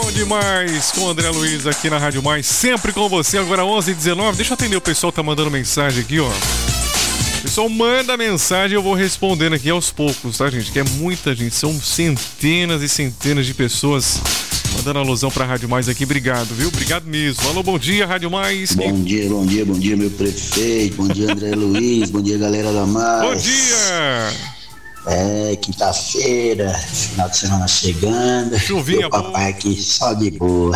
Bom demais com o André Luiz aqui na Rádio Mais, sempre com você, agora 11h19. Deixa eu atender, o pessoal tá mandando mensagem aqui, ó. O pessoal manda mensagem, eu vou respondendo aqui aos poucos, tá, gente? Que é muita gente, são centenas e centenas de pessoas mandando alusão pra Rádio Mais aqui. Obrigado, viu? Obrigado mesmo. Alô, bom dia, Rádio Mais. Bom dia, meu prefeito. Bom dia, André Luiz. Bom dia, galera da Mais. Bom dia! Quinta-feira, final de semana chegando. Chuvinha boa. Papai aqui só de boa.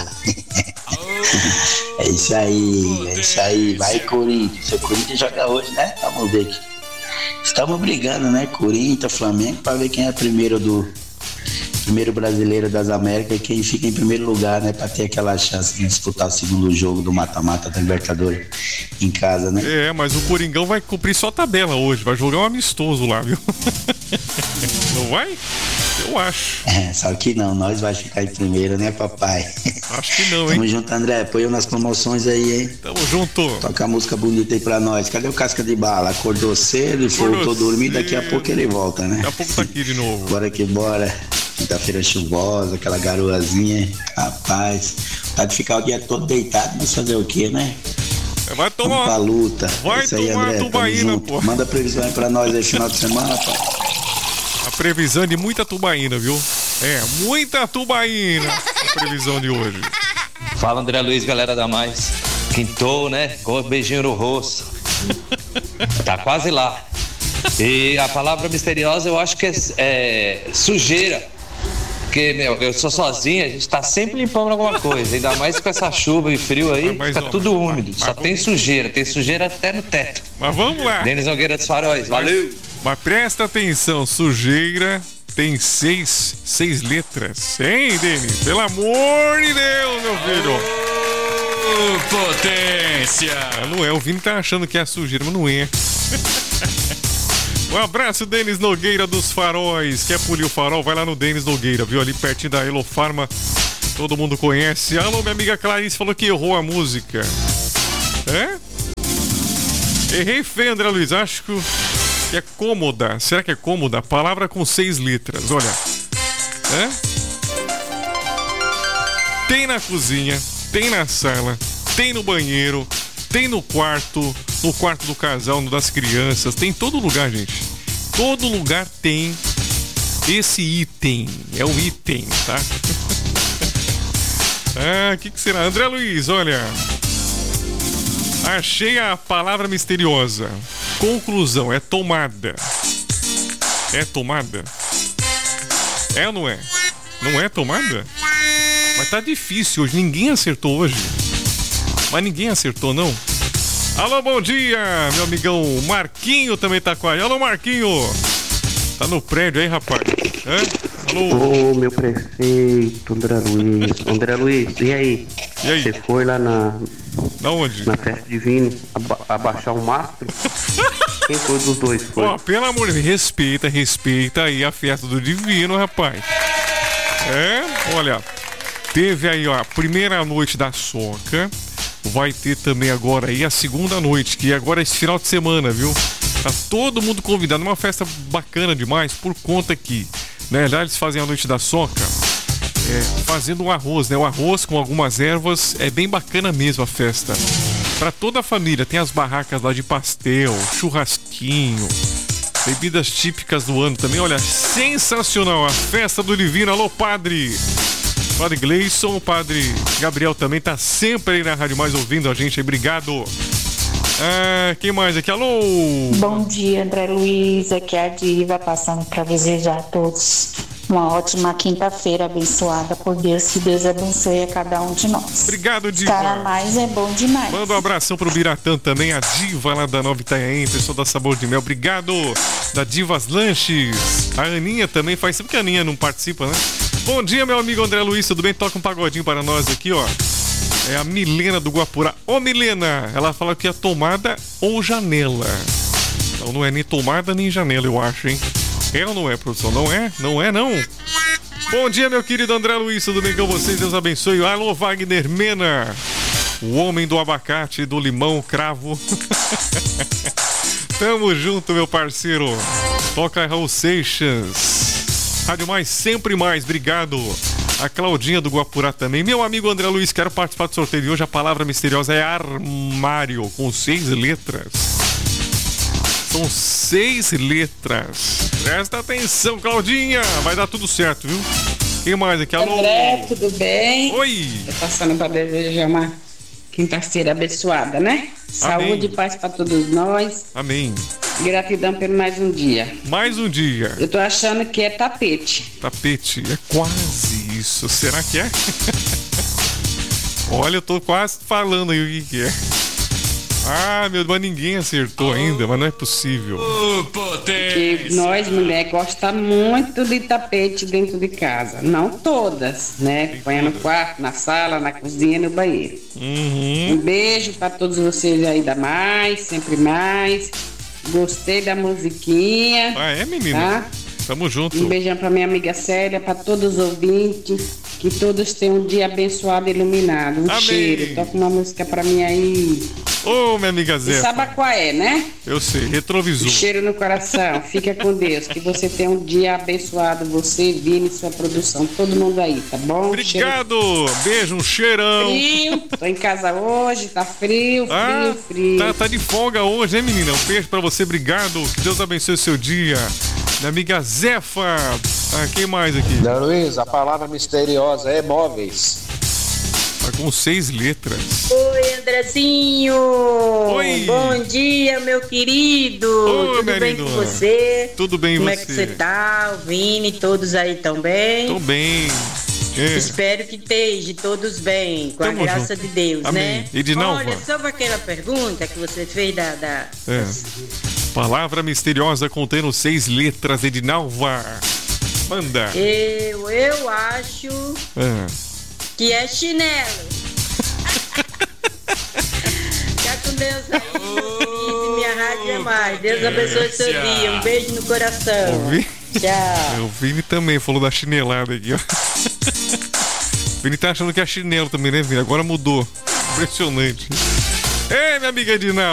É isso aí. Vai, Corinthians. O Corinthians joga hoje, né? Vamos ver aqui. Estamos brigando, né? Corinthians, Flamengo, para ver quem é primeiro brasileiro das Américas e quem fica em primeiro lugar, né? Para ter aquela chance de disputar o segundo jogo do mata-mata da Libertadores em casa, né? É, mas o Coringão vai cumprir só a tabela hoje. Vai jogar um amistoso lá, viu? Não vai? Eu acho. Só que não, nós vai ficar em primeiro, né, papai? Acho que não, hein? Tamo junto, André. Apoio nas promoções aí, hein? Tamo junto. Toca a música bonita aí pra nós. Cadê o Casca de Bala? Acordou cedo e voltou dormir. Daqui a pouco ele volta, né? Daqui a pouco tá aqui de novo. Bora que bora. Quinta-feira chuvosa, aquela garoazinha. Rapaz, tá de ficar o dia todo deitado, mas fazer o quê, né? Vai tomar. Vamos pra luta. Vai isso aí, tomar André, tubaína, pô. Manda previsão aí pra nós aí final de semana, pai. A previsão de muita tubaína, viu? Muita tubaína. A previsão de hoje. Fala, André Luiz, galera da Mais. Quintou, né? Com um beijinho no rosto. Tá quase lá. E a palavra misteriosa eu acho que é sujeira. Porque, eu sou sozinho, a gente tá sempre limpando alguma coisa. Ainda mais com essa chuva e frio aí, fica tudo úmido. Só tem sujeira até no teto. Mas vamos lá. Denis Nogueira dos Faróis, valeu! Mas presta atenção, sujeira tem seis letras. Hein, Denis? Pelo amor de Deus, meu filho! Potência! Não é, o Vini tá achando que é sujeira, mas não é. Um abraço, Denis Nogueira dos Faróis. Quer polir o farol? Vai lá no Denis Nogueira, viu? Ali pertinho da Elofarma. Todo mundo conhece. Alô, minha amiga Clarice falou que errou a música. Errei feio, André Luiz. Acho que é cômoda. Será que é cômoda? Palavra com 6 letras. Olha. Tem na cozinha, tem na sala, tem no banheiro, tem no quarto do casal, no das crianças, tem em todo lugar, gente. Todo lugar tem esse item. É o item, tá? O que será? André Luiz, olha. Achei a palavra misteriosa. Conclusão, é tomada. É tomada? É ou não é? Não é tomada? Mas tá difícil hoje, ninguém acertou hoje. Mas ninguém acertou, não? Alô, bom dia, meu amigão Marquinho também tá com a gente. Alô, Marquinho. Tá no prédio aí, rapaz. Alô. Ô, meu prefeito, André Luiz. André Luiz, e aí? Você foi lá na onde? Na festa de Vini abaixar o mastro? Quem foi dos dois? Foi? Ó, pelo amor de Deus, respeita aí a festa do Divino, rapaz. Olha, teve aí, ó, a primeira noite da Soca. Vai ter também agora aí a segunda noite, que agora é esse final de semana, viu? Tá todo mundo convidado, uma festa bacana demais, por conta que, né, lá eles fazem a noite da Soca, fazendo um arroz, né? O arroz com algumas ervas, é bem bacana mesmo a festa. Pra toda a família, tem as barracas lá de pastel, churrasquinho, bebidas típicas do ano também, olha, sensacional a festa do Divino. Alô, padre! Padre Gleison, o Padre Gabriel também tá sempre aí na Rádio Mais ouvindo a gente aí, obrigado. Quem mais aqui? Alô? Bom dia, André Luiz, aqui é a Diva, passando para desejar a todos uma ótima quinta-feira abençoada por Deus, que Deus abençoe a cada um de nós. Obrigado, Diva. Estar a mais é bom demais. Manda um abração pro Biratã também, a Diva lá da Nova Itanhaém, pessoal da Sabor de Mel, obrigado. Da Divas Lanches, a Aninha também, faz tempo que a Aninha não participa, né? Bom dia, meu amigo André Luiz, tudo bem? Toca um pagodinho para nós aqui, ó. É a Milena do Guapurá. Ô, Milena, ela fala que é tomada ou janela. Então não é nem tomada nem janela, eu acho, hein? É ou não é, produção? Não é? Não é, não? Bom dia, meu querido André Luiz, tudo bem com vocês? Deus abençoe. Alô, Wagner Mena, o homem do abacate, do limão, cravo. Tamo junto, meu parceiro. Toca Raul Seixas. Rádio Mais, sempre mais, obrigado. A Claudinha do Guapurá também. Meu amigo André Luiz, quero participar do sorteio de hoje. A palavra misteriosa é armário, com 6 letras. São 6 letras. Presta atenção, Claudinha. Vai dar tudo certo, viu? Quem mais aqui? Alô? André, tudo bem? Oi. Tô passando para desejar uma quinta-feira abençoada, né? Saúde e paz para todos nós. Amém. Gratidão por mais um dia. Mais um dia. Eu tô achando que é tapete. Tapete, é quase isso. Será que é? Olha, eu tô quase falando aí o que é. Ah, meu Deus, mas ninguém acertou ainda, mas não é possível. Porque nós, mulher, gostamos muito de tapete dentro de casa. Não todas, né? Põe no quarto, na sala, na cozinha, no banheiro. Um beijo para todos vocês aí da Mais, sempre mais. Gostei da musiquinha. Ah, é, menina? Tá? Tamo junto. Um beijão pra minha amiga Célia, pra todos os ouvintes. Que todos tenham um dia abençoado e iluminado. Um Amém. cheiro. Toca uma música pra mim aí. Ô, minha amiga Zé. Sabe qual é, né? Eu sei, retrovisor. Um cheiro no coração. Fica com Deus. Que você tenha um dia abençoado. Você, Vini, sua produção. Todo mundo aí, tá bom? Obrigado. Beijo, um cheirão. Frio. Tô em casa hoje. Tá frio, frio. Tá de folga hoje, hein, menina? Um beijo pra você. Obrigado. Que Deus abençoe o seu dia. Minha amiga Zefa. Quem mais aqui? Não, Luiz, a palavra misteriosa é móveis. Tá com 6 letras. Oi, Andrezinho. Oi. Bom dia, meu querido. Oi, tudo bem com você? Tudo bem, Como você? é que você tá? O Vini, todos aí tão bem? Tô bem. Espero que estejam todos bem, com Tamo a graça junto. de Deus, Amém. né? Edinalva. Olha, sobre aquela pergunta que você fez Palavra misteriosa contendo 6 letras, Edinalva. Manda. Eu acho que é chinelo. Fica com Deus aí. Minha rádio é mais. Deus abençoe seu dia. Um beijo no coração. Ouvi? Tchau. O Vini também falou da chinelada aqui, ó. O Vini tá achando que é chinelo também, né, Vini? Agora mudou. Impressionante. Ei, minha amiga Edinalva.